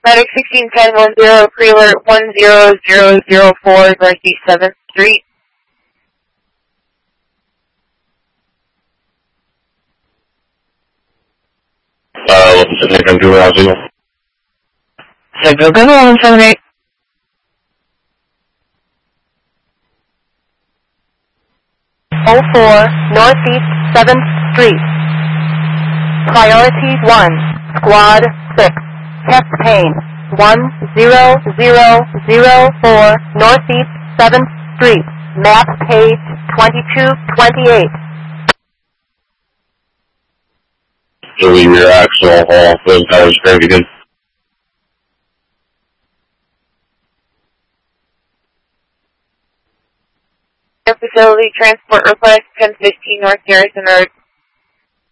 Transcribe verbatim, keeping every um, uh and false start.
Medic sixteen ten one zero, pre-alert one zero zero zero four, Northeast seventh Street. Uh, what's the name I'm doing out here? So go go one seven eight. oh four, Northeast seventh Street. Priority one, Squad six, chest pain, one zero zero zero four, Northeast seventh Street, map page twenty-two twenty-eight. Delete your axle, all those guys straight again. Facility transport request ten fifteen North Garrison Road.